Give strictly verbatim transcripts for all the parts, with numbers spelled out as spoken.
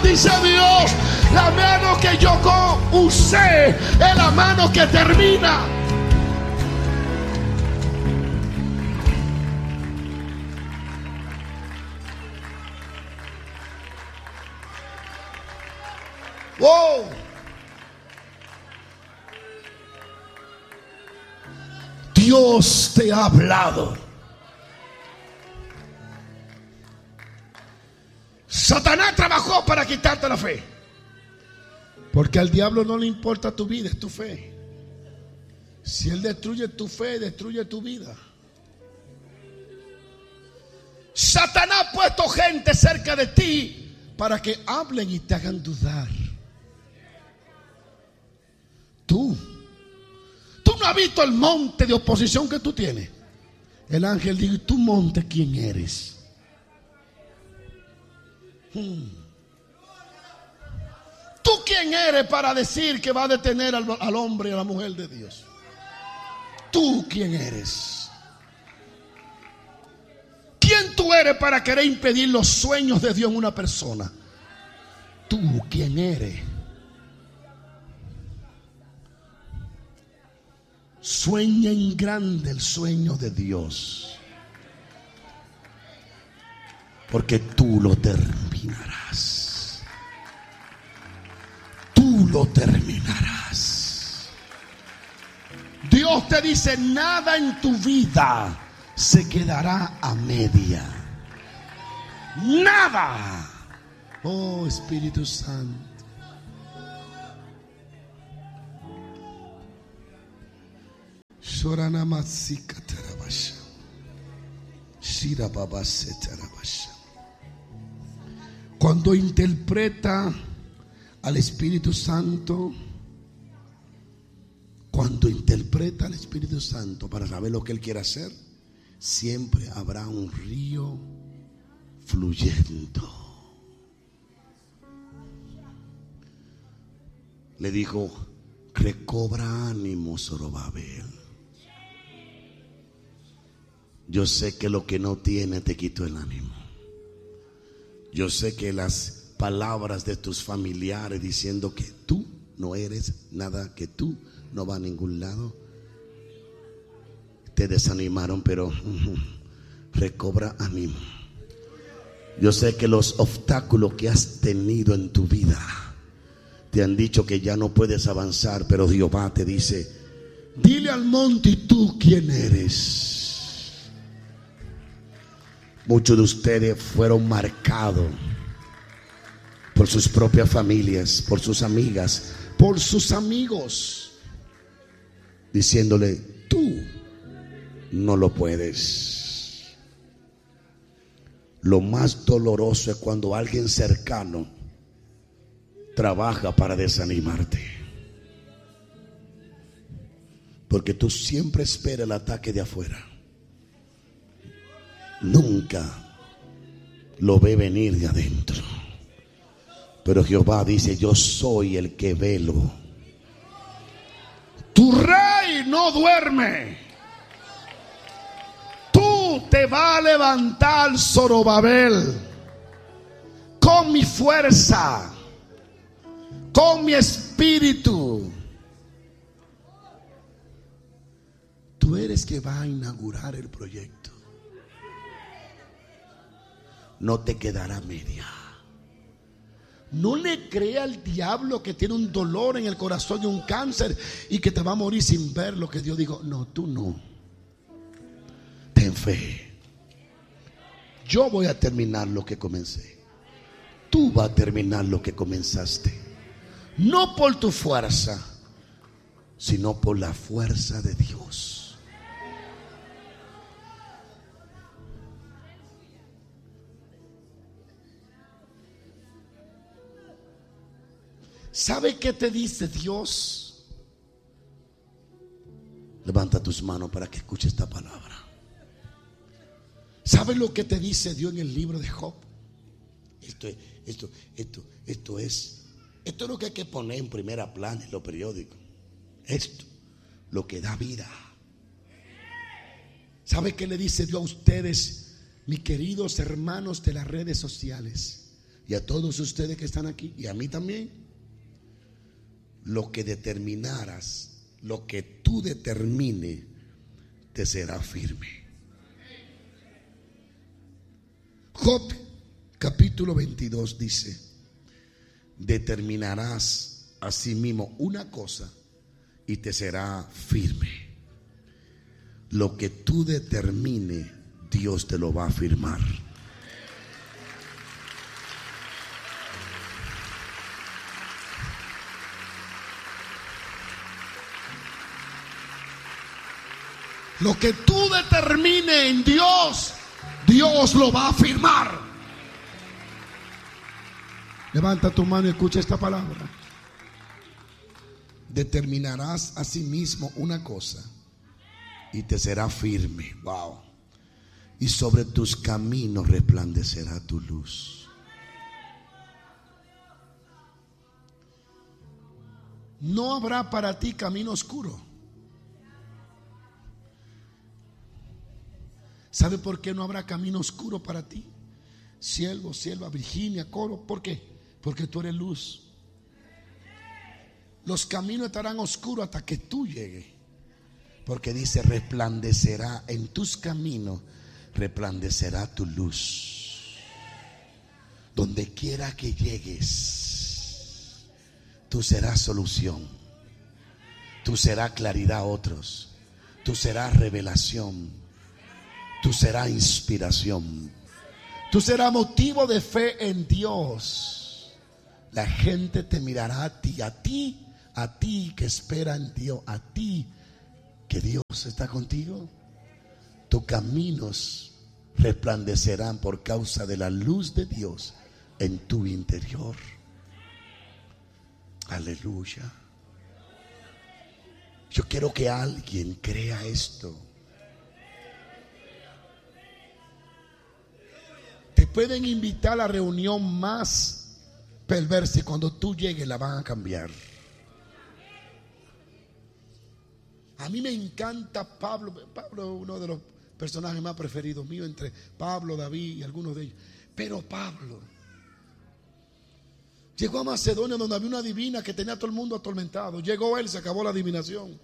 dice Dios, la mano que yo usé es la mano que termina. Wow. Dios te ha hablado. Satanás trabajó para quitarte la fe, porque al diablo no le importa tu vida, es tu fe. Si él destruye tu fe, destruye tu vida. Satanás ha puesto gente cerca de ti para que hablen y te hagan dudar. Tú Tú no has visto el monte de oposición que tú tienes. El ángel dijo: ¿tú, monte, quién eres? Hmm. ¿Tú quién eres para decir que va a detener al, al hombre y a la mujer de Dios? ¿Tú quién eres? ¿Quién tú eres para querer impedir los sueños de Dios en una persona? ¿Tú quién eres? Sueña en grande el sueño de Dios, porque tú lo terminarás. Tú lo terminarás. Dios te dice: nada en tu vida se quedará a media. Nada. Oh, Espíritu Santo. Cuando interpreta al Espíritu Santo, cuando interpreta al Espíritu Santo para saber lo que Él quiere hacer, siempre habrá un río fluyendo. Le dijo: recobra ánimo, Zorobabel. Yo sé que lo que no tiene te quitó el ánimo. Yo sé que las palabras de tus familiares diciendo que tú no eres nada, que tú no vas a ningún lado, te desanimaron, pero uh, recobra ánimo. Yo sé que los obstáculos que has tenido en tu vida te han dicho que ya no puedes avanzar, pero Jehová te dice: dile al monte, ¿y tú quién eres? Muchos de ustedes fueron marcados por sus propias familias, por sus amigas, por sus amigos, diciéndole: tú no lo puedes. Lo más doloroso es cuando alguien cercano trabaja para desanimarte, porque tú siempre esperas el ataque de afuera, nunca lo ve venir de adentro. Pero Jehová dice: yo soy el que velo. Tu rey no duerme. Tú te vas a levantar, Zorobabel, con mi fuerza, con mi espíritu. Tú eres que va a inaugurar el proyecto. No te quedará media. No le crea al diablo que tiene un dolor en el corazón y un cáncer y que te va a morir sin ver lo que Dios dijo. No, tú no. Ten fe. Yo voy a terminar lo que comencé. Tú vas a terminar lo que comenzaste. No por tu fuerza, sino por la fuerza de Dios. ¿Sabe qué te dice Dios? Levanta tus manos para que escuche esta palabra. ¿Sabe lo que te dice Dios en el libro de Job? Esto es, esto, esto, esto es, esto es lo que hay que poner en primera plana en los periódicos. Esto, lo que da vida. ¿Sabe qué le dice Dios a ustedes, mis queridos hermanos de las redes sociales? y a todos ustedes que están aquí, y a mí también, lo que determinaras, lo que tú determines, te será firme. Job capítulo veintidós dice: determinarás a sí mismo una cosa y te será firme. Lo que tú determines, Dios te lo va a firmar. Lo que tú determines en Dios, Dios lo va a firmar. Levanta tu mano y escucha esta palabra. Determinarás a sí mismo una cosa y te será firme. Wow. Y sobre tus caminos resplandecerá tu luz. No habrá para ti camino oscuro. ¿Sabe por qué no habrá camino oscuro para ti? Siervo, sierva, Virginia, Coro. ¿Por qué? Porque tú eres luz. Los caminos estarán oscuros hasta que tú llegues. Porque dice: resplandecerá en tus caminos, resplandecerá tu luz. Donde quiera que llegues, tú serás solución. Tú serás claridad a otros. Tú serás revelación. Tú serás inspiración. Tú serás motivo de fe en Dios. La gente te mirará a ti, a ti, a ti que espera en Dios, a ti que Dios está contigo. Tus caminos resplandecerán por causa de la luz de Dios en tu interior. Aleluya. Yo quiero que alguien crea esto. Te pueden invitar a la reunión más perversa y cuando tú llegues la van a cambiar. A mí me encanta Pablo. Pablo es uno de los personajes más preferidos míos, entre Pablo, David y algunos de ellos. Pero Pablo llegó a Macedonia, donde había una divina que tenía a todo el mundo atormentado. Llegó él, se acabó la adivinación.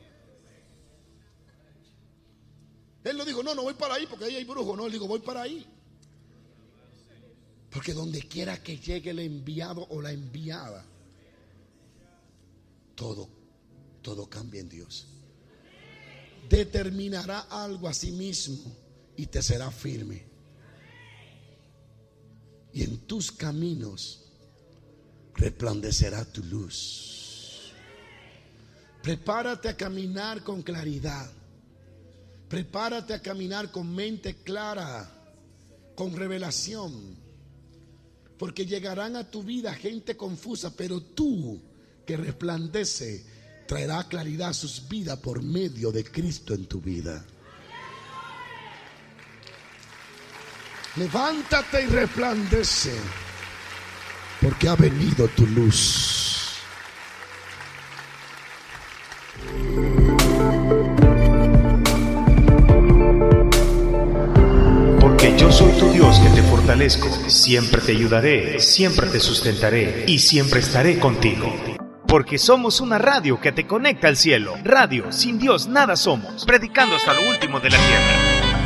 Él no dijo: no, no voy para ahí porque ahí hay brujos. No, él dijo: voy para ahí. Porque donde quiera que llegue el enviado o la enviada, todo, todo cambia en Dios. Determinará algo a sí mismo y te será firme. Y en tus caminos resplandecerá tu luz. Prepárate a caminar con claridad. Prepárate a caminar con mente clara, con revelación. Porque llegarán a tu vida gente confusa, pero tú que resplandece traerá claridad a sus vidas por medio de Cristo en tu vida. Levántate y resplandece, porque ha venido tu luz. Porque yo soy tu Dios que te fortalezco, siempre te ayudaré, siempre te sustentaré y siempre estaré contigo. Porque somos una radio que te conecta al cielo. Radio, sin Dios nada somos, predicando hasta lo último de la tierra.